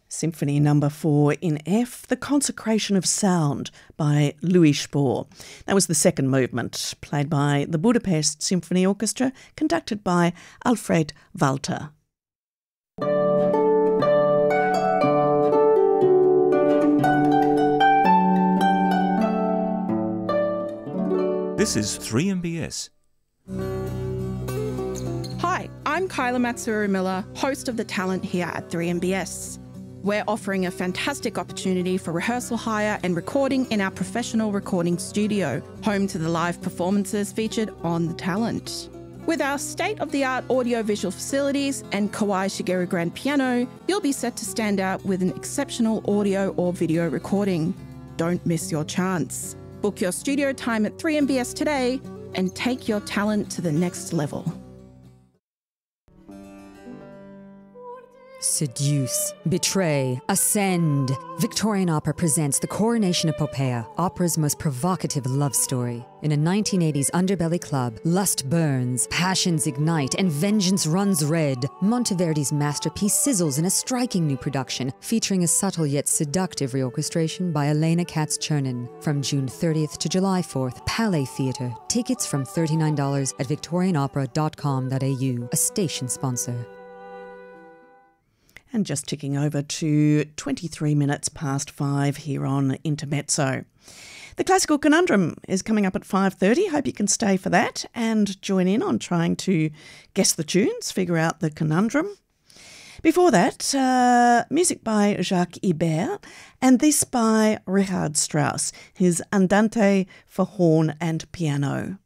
Symphony No. 4 in F, The Consecration of Sound by Louis Spohr. That was the second movement, played by the Budapest Symphony Orchestra, conducted by Alfred Walter. This is 3MBS. Hi, I'm Kyla Matsuru-Miller, host of The Talent here at 3MBS. We're offering a fantastic opportunity for rehearsal hire and recording in our professional recording studio, home to the live performances featured on The Talent. With our state-of-the-art audio-visual facilities and Kawai Shigeru grand piano, you'll be set to stand out with an exceptional audio or video recording. Don't miss your chance. Book your studio time at 3MBS today and take your talent to the next level. Seduce, betray, ascend. Victorian Opera presents the Coronation Epopeia, opera's most provocative love story. In a 1980s underbelly club, lust burns, passions ignite, and vengeance runs red. Monteverdi's masterpiece sizzles in a striking new production, featuring a subtle yet seductive reorchestration by Elena Katz-Chernin. From June 30th to July 4th, Palais Theatre. Tickets from $39 at victorianopera.com.au, a station sponsor. And just ticking over to 23 minutes past 5 here on Intermezzo. The Classical Conundrum is coming up at 5:30. Hope you can stay for that and join in on trying to guess the tunes, figure out the conundrum. Before that, music by Jacques Ibert, and this by Richard Strauss, his Andante for horn and piano.